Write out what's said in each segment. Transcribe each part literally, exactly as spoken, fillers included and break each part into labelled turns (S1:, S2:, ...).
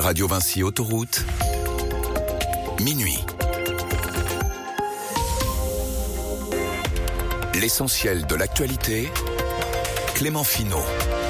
S1: Radio Vinci Autoroute, minuit. L'essentiel de l'actualité, Clément Finot.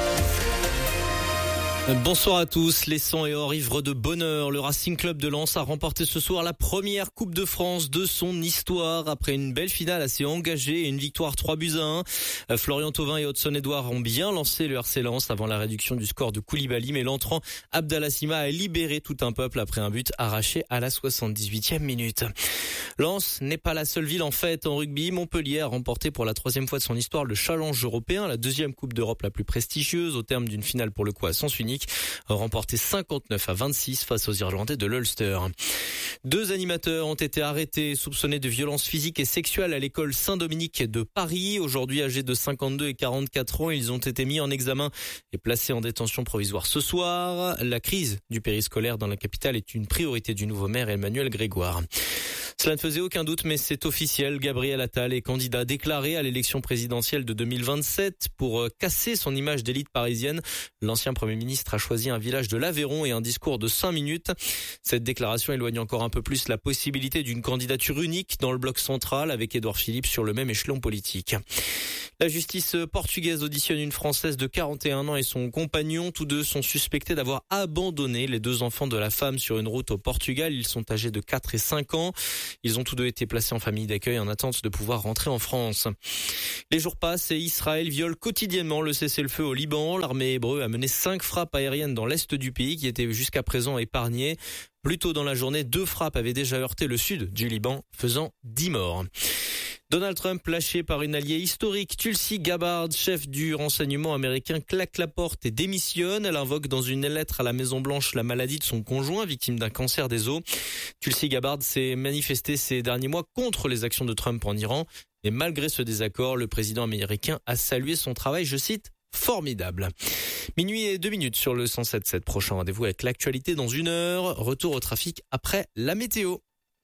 S2: Bonsoir à tous, les sons et or ivres de bonheur. Le Racing Club de Lens a remporté ce soir la première Coupe de France de son histoire après une belle finale assez engagée et une victoire trois buts à un. Florian Thauvin et Hudson Edouard ont bien lancé le R C Lens avant la réduction du score de Koulibaly, mais l'entrant Abdallah Sima a libéré tout un peuple après un but arraché à la soixante-dix-huitième minute. Lens n'est pas la seule ville en fête en rugby. Montpellier a remporté pour la troisième fois de son histoire le Challenge européen, la deuxième Coupe d'Europe la plus prestigieuse, au terme d'une finale pour le coup à sens unique. Remporté cinquante-neuf à vingt-six face aux Irlandais de l'Ulster. Deux animateurs ont été arrêtés, soupçonnés de violences physiques et sexuelles à l'école Saint-Dominique de Paris. Aujourd'hui âgés de cinquante-deux et quarante-quatre ans, ils ont été mis en examen et placés en détention provisoire ce soir. La crise du périscolaire dans la capitale est une priorité du nouveau maire Emmanuel Grégoire. Cela ne faisait aucun doute, mais c'est officiel. Gabriel Attal est candidat déclaré à l'élection présidentielle de deux mille vingt-sept. Pour casser son image d'élite parisienne, l'ancien Premier ministre a choisi un village de l'Aveyron et un discours de cinq minutes. Cette déclaration éloigne encore un peu plus la possibilité d'une candidature unique dans le bloc central avec Édouard Philippe sur le même échelon politique. La justice portugaise auditionne une Française de quarante et un ans et son compagnon. Tous deux sont suspectés d'avoir abandonné les deux enfants de la femme sur une route au Portugal. Ils sont âgés de quatre et cinq ans. Ils ont tous deux été placés en famille d'accueil en attente de pouvoir rentrer en France. Les jours passent et Israël viole quotidiennement le cessez-le-feu au Liban. L'armée hébreu a mené cinq frappes aériennes dans l'est du pays qui étaient jusqu'à présent épargnées. Plus tôt dans la journée, deux frappes avaient déjà heurté le sud du Liban, faisant dix morts. Donald Trump lâché par une alliée historique. Tulsi Gabbard, chef du renseignement américain, claque la porte et démissionne. Elle invoque dans une lettre à la Maison-Blanche la maladie de son conjoint, victime d'un cancer des os. Tulsi Gabbard s'est manifestée ces derniers mois contre les actions de Trump en Iran. Et malgré ce désaccord, le président américain a salué son travail, je cite, formidable. Minuit et deux minutes sur le cent sept sept. Prochain rendez-vous avec l'actualité dans une heure. Retour au trafic après la météo.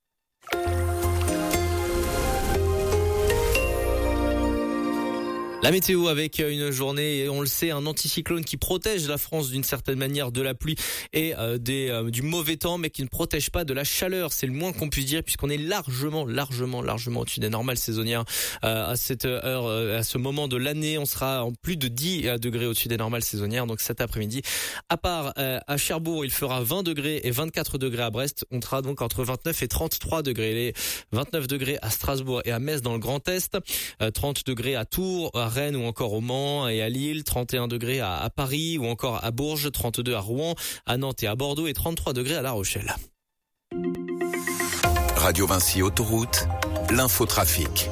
S2: La météo avec une journée, on le sait, un anticyclone qui protège la France d'une certaine manière de la pluie et euh, des, euh, du mauvais temps, mais qui ne protège pas de la chaleur. C'est le moins qu'on puisse dire puisqu'on est largement, largement, largement au-dessus des normales saisonnières. Euh, à cette heure, euh, à ce moment de l'année, on sera en plus de dix degrés au-dessus des normales saisonnières. Donc cet après-midi, à part euh, à Cherbourg, il fera vingt degrés et vingt-quatre degrés à Brest. On sera donc entre vingt-neuf et trente-trois degrés. Les vingt-neuf degrés à Strasbourg et à Metz dans le Grand Est, euh, trente degrés à Tours, à Rennes ou encore au Mans et à Lille, trente et un degrés à, à Paris ou encore à Bourges, trente-deux à Rouen, à Nantes et à Bordeaux et trente-trois degrés à La Rochelle.
S1: Radio Vinci Autoroute, l'infotrafic.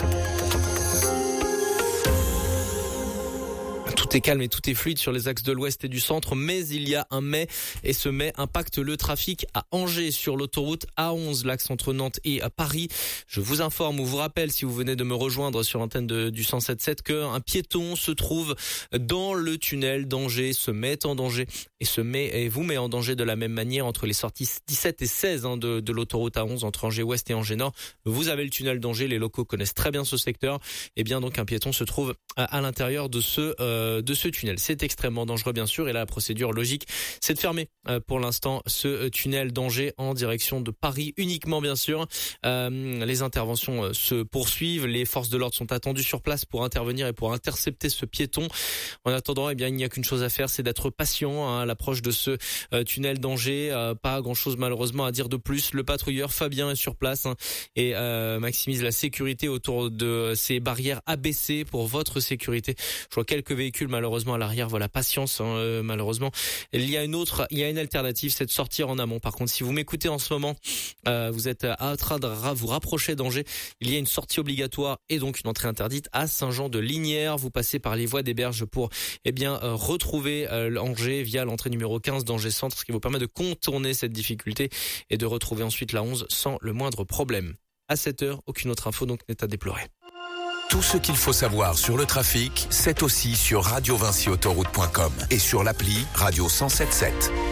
S2: Tout est calme et tout est fluide sur les axes de l'ouest et du centre, mais il y a un mais, et ce mais impacte le trafic à Angers sur l'autoroute A onze, l'axe entre Nantes et Paris. Je vous informe ou vous rappelle, si vous venez de me rejoindre sur l'antenne de, du cent sept sept, qu'un piéton se trouve dans le tunnel d'Angers, se met en danger et se met et vous met en danger de la même manière entre les sorties dix-sept et seize hein, de, de l'autoroute A onze entre Angers Ouest et Angers Nord. Vous avez le tunnel d'Angers, les locaux connaissent très bien ce secteur. Et bien donc un piéton se trouve à, à l'intérieur de ce euh, de ce tunnel. C'est extrêmement dangereux bien sûr et là la procédure logique c'est de fermer euh, pour l'instant ce tunnel d'Angers en direction de Paris uniquement bien sûr. Euh, les interventions euh, se poursuivent, les forces de l'ordre sont attendues sur place pour intervenir et pour intercepter ce piéton. En attendant, eh bien il n'y a qu'une chose à faire, c'est d'être patient hein, à l'approche de ce euh, tunnel d'Angers. Euh, pas grand chose malheureusement à dire de plus. Le patrouilleur Fabien est sur place hein, et euh, maximise la sécurité autour de ces barrières abaissées pour votre sécurité. Je vois quelques véhicules malheureusement à l'arrière, voilà, patience hein, euh, malheureusement. Il y a une autre, il y a une alternative, c'est de sortir en amont. Par contre, si vous m'écoutez en ce moment, euh, vous êtes en train de vous rapprocher d'Angers, il y a une sortie obligatoire et donc une entrée interdite à Saint-Jean-de-Lignières. Vous passez par les voies des Berges pour eh bien euh, retrouver euh, Angers via l'entrée numéro quinze d'Angers Centre, ce qui vous permet de contourner cette difficulté et de retrouver ensuite la onze sans le moindre problème. À cette heure, aucune autre info donc n'est à déplorer.
S1: Tout ce qu'il faut savoir sur le trafic, c'est aussi sur radio vinci autoroute point com et sur l'appli Radio cent sept sept.